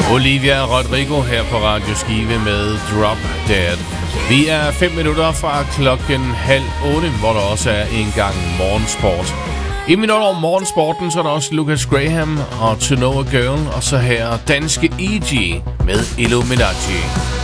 Olivia Rodrigo her på Radio Skive med Drop Dead. Vi er 5 minutter fra klokken 7:30, hvor der også er en gang morgensport. I minutter om morgensporten, så er der også Lucas Graham og To Know a Girl, og så her danske E.G. med Illuminati.